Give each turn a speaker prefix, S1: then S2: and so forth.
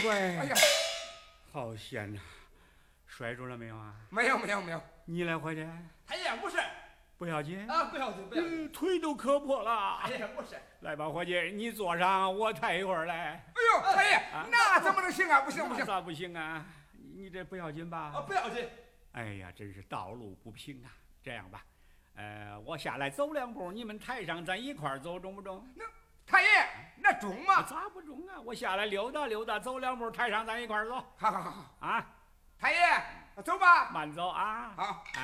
S1: 摔！
S2: 哎呀，
S1: 好险呐！摔住了没有啊？
S2: 没有没有没有。
S1: 你来伙计？
S2: 太爷不是，
S1: 不要紧
S2: 啊，不要紧不要紧。
S1: 腿都磕破了。
S2: 哎呀，不是。
S1: 来吧，伙计，你坐上，我抬一会儿来。
S2: 哎呦，太爷，那怎么能行啊？不行不行。
S1: 咋不行啊？你这不要紧吧？
S2: 啊，不要紧。
S1: 哎呀，真是道路不平啊！这样吧，我下来走2步，你们抬上，咱一块儿走，中不中？
S2: 那太爷，那中吗？
S1: 咋不中啊？我下来溜达溜达，走2步，抬上，咱一块儿走。
S2: 好好好
S1: 啊！
S2: 太爷，走吧。
S1: 慢走啊！
S2: 好。